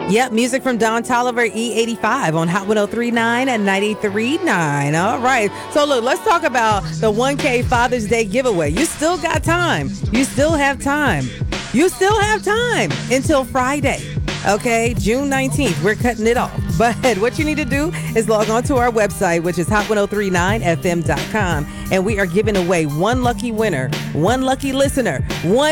Yep, music from Don Tolliver, E85 on Hot 1039 and 93.9. All right. So, look, let's talk about the 1K Father's Day giveaway. You still got time. You still have time. You still have time until Friday. Okay, June 19th. We're cutting it off. But what you need to do is log on to our website, which is hot1039fm.com. And we are giving away one lucky winner, one lucky listener, one